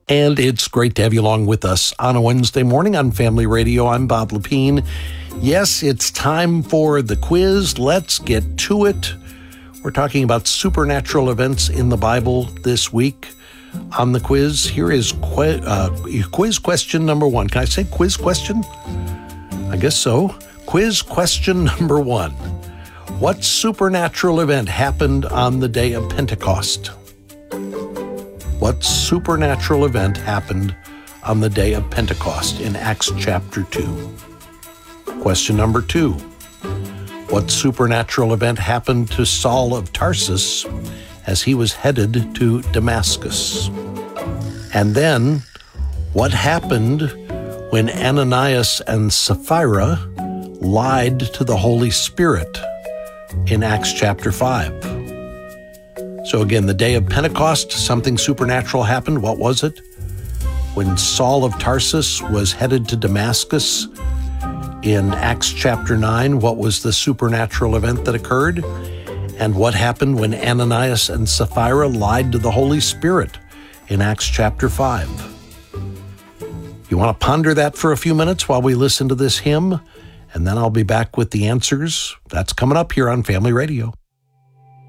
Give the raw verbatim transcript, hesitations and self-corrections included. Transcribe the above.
And it's great to have you along with us on a Wednesday morning on Family Radio. I'm Bob Lepine. Yes, it's time for the quiz. Let's get to it. We're talking about supernatural events in the Bible this week. On the quiz, here is qu- uh, quiz question number one. Can I say quiz question? I guess so. Quiz question number one. What supernatural event happened on the day of Pentecost? What supernatural event happened on the day of Pentecost in Acts chapter two? Question number two. What supernatural event happened to Saul of Tarsus as he was headed to Damascus? And then, what happened when Ananias and Sapphira lied to the Holy Spirit in Acts chapter five? So again, the day of Pentecost, something supernatural happened. What was it? When Saul of Tarsus was headed to Damascus in Acts chapter nine, what was the supernatural event that occurred? And what happened when Ananias and Sapphira lied to the Holy Spirit in Acts chapter five? You want to ponder that for a few minutes while we listen to this hymn? And then I'll be back with the answers. That's coming up here on Family Radio.